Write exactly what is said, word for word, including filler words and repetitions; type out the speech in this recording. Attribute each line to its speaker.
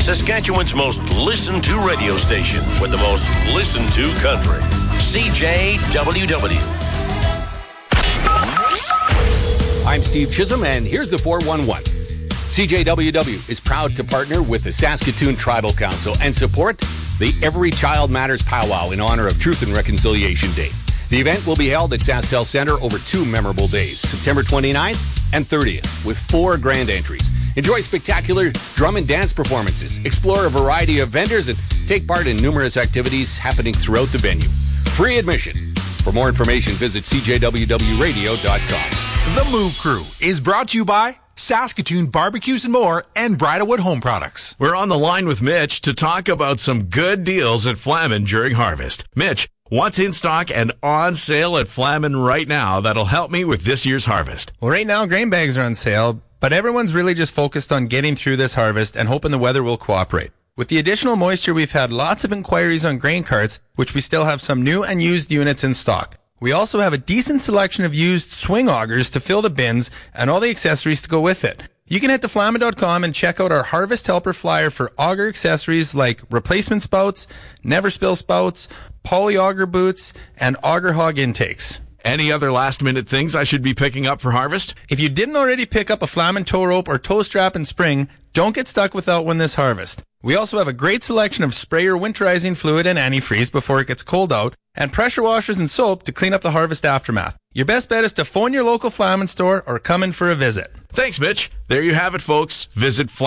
Speaker 1: Saskatchewan's most listened to radio station with the most listened to country. C J W W.
Speaker 2: I'm Steve Chisholm, and here's the four one one. C J W W is proud to partner with the Saskatoon Tribal Council and support the Every Child Matters Powwow in honor of Truth and Reconciliation Day. The event will be held at SaskTel Centre over two memorable days, September twenty-ninth and thirtieth, with four grand entries. Enjoy spectacular drum and dance performances, explore a variety of vendors, and take part in numerous activities happening throughout the venue. Free admission. For more information, visit c j w w radio dot com.
Speaker 3: The Move Crew is brought to you by Saskatoon Barbecues and More and Bridalwood Home Products.
Speaker 4: We're on the line with Mitch to talk about some good deals at Flamin during harvest. Mitch, what's in stock and on sale at Flamin right now that'll help me with this year's harvest?
Speaker 5: Well, right now, grain bags are on sale, but everyone's really just focused on getting through this harvest and hoping the weather will cooperate. With the additional moisture, we've had lots of inquiries on grain carts, which we still have some new and used units in stock. We also have a decent selection of used swing augers to fill the bins and all the accessories to go with it. You can head to flamin dot com and check out our Harvest Helper flyer for auger accessories like replacement spouts, never spill spouts, poly auger boots, and auger hog intakes.
Speaker 4: Any other last minute things I should be picking up for harvest?
Speaker 5: If you didn't already pick up a Flamin tow rope or tow strap in spring, don't get stuck without one this harvest. We also have a great selection of sprayer winterizing fluid and antifreeze before it gets cold out, and pressure washers and soap to clean up the harvest aftermath. Your best bet is to phone your local Flamin store or come in for a visit.
Speaker 4: Thanks, Mitch. There you have it, folks. Visit Flamin.